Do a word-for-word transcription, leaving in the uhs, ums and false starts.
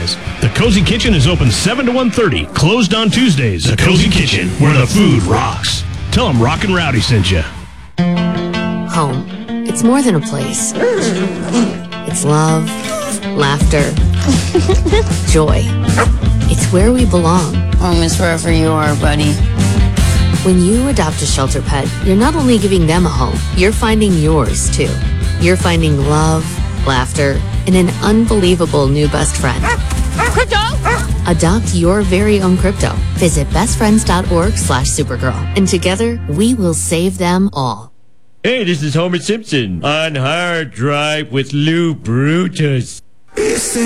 says. The Cozy Kitchen is open seven to one thirty, closed on Tuesdays. The Cozy Kitchen, where the food rocks. Tell them Rockin' Rowdy sent you. Home. It's more than a place. It's love, laughter, joy. It's where we belong. Home is wherever you are, buddy. When you adopt a shelter pet, you're not only giving them a home, you're finding yours, too. You're finding love, laughter, and an unbelievable new best friend. Crypto! Adopt your very own crypto. Visit bestfriends.org slash Supergirl. And together, we will save them all. Hey, this is Homer Simpson on Hard Drive with Lou Brutus.